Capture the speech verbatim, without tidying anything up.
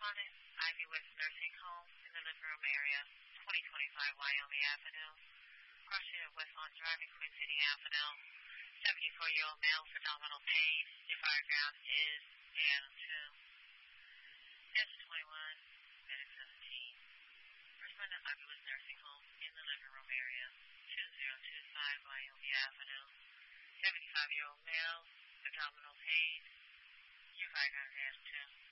respondent, Ivy West Nursing Home in the living room area, twenty twenty-five Wyoming Avenue, crossing of West Lawn Drive in Queen City Avenue, seventy-four-year-old male with abdominal pain. Your fire ground is A M two. Answer twenty-one, medic seventeen. Respondent, Ivy West Nursing Home in the living room area, two zero two five Wyoming Avenue, seventy-five-year-old male, abdominal pain. Your fire ground is A M two.